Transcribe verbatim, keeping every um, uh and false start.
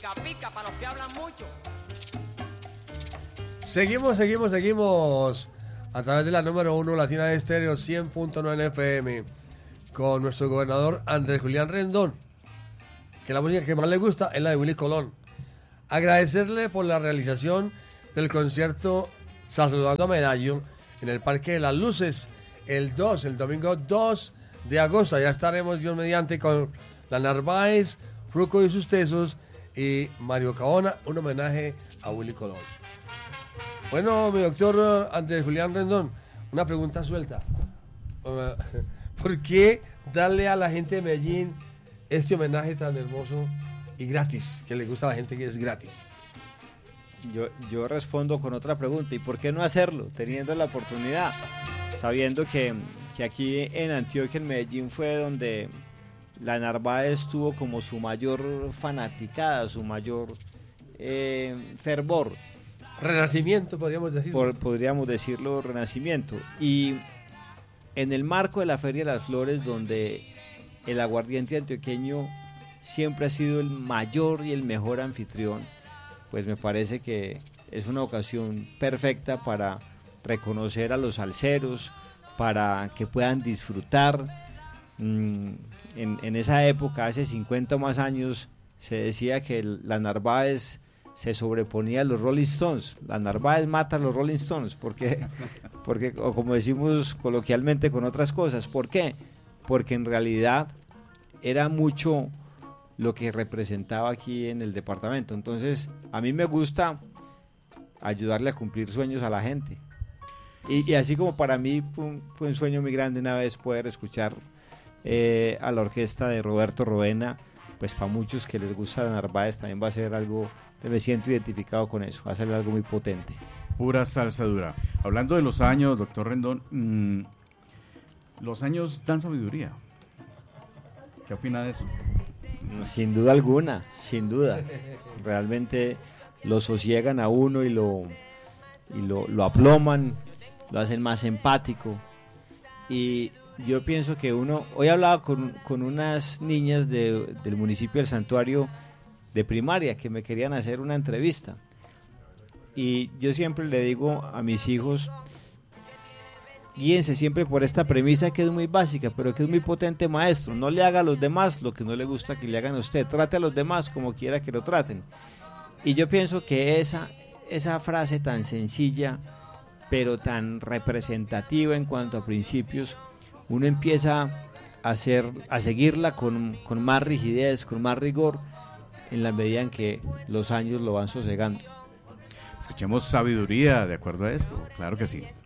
pica pica para los que hablan mucho. Seguimos, seguimos, seguimos a través de la número uno Latina de Estéreo cien punto nueve F M con nuestro gobernador Andrés Julián Rendón, que la música que más le gusta es la de Willy Colón. Agradecerle por la realización del concierto Saludando a Medallo en el Parque de las Luces el dos, el domingo dos de agosto. Ya estaremos Dios mediante con la Narváez, Fruco y sus Tesos y Mario Cabona, un homenaje a Willy Colón. Bueno, mi doctor Andrés Julián Rendón, una pregunta suelta. Uh, ¿Por qué darle a la gente de Medellín este homenaje tan hermoso y gratis, que le gusta a la gente que es gratis? Yo, yo respondo con otra pregunta, ¿y por qué no hacerlo teniendo la oportunidad? Sabiendo que, que aquí en Antioquia, en Medellín, fue donde la Narváez tuvo como su mayor fanaticada, su mayor eh, fervor. Renacimiento, podríamos decirlo. Por, podríamos decirlo, renacimiento. Y en el marco de la Feria de las Flores, donde el aguardiente antioqueño siempre ha sido el mayor y el mejor anfitrión, pues me parece que es una ocasión perfecta para reconocer a los salseros, para que puedan disfrutar. En, en esa época, hace cincuenta o más años, se decía que la Narváez se sobreponía a los Rolling Stones. La Narváez mata a los Rolling Stones, porque, porque, o como decimos coloquialmente con otras cosas. ¿Por qué? Porque en realidad era mucho lo que representaba aquí en el departamento. Entonces, a mí me gusta ayudarle a cumplir sueños a la gente. Y, y así como para mí fue un, fue un sueño muy grande una vez poder escuchar eh, a la orquesta de Roberto Roena, pues para muchos que les gusta la Narváez también va a ser algo, me siento identificado con eso, va a ser algo muy potente. Pura salsa dura. Hablando de los años, doctor Rendón, mmm, los años dan sabiduría. ¿Qué opina de eso? Sin duda alguna, sin duda. Realmente lo sosiegan a uno y lo, y lo, lo aploman, lo hacen más empático. Y yo pienso que uno, hoy hablaba con, con unas niñas de, del municipio del Santuario de primaria que me querían hacer una entrevista. Y yo siempre le digo a mis hijos, guíense siempre por esta premisa que es muy básica, pero que es muy potente, maestro. No le haga a los demás lo que no le gusta que le hagan a usted. Trate a los demás como quiera que lo traten. Y yo pienso que esa, esa frase tan sencilla, pero tan representativa en cuanto a principios, uno empieza a, hacer, a seguirla con, con más rigidez, con más rigor, en la medida en que los años lo van sosegando. Escuchemos sabiduría de acuerdo a esto, claro que sí.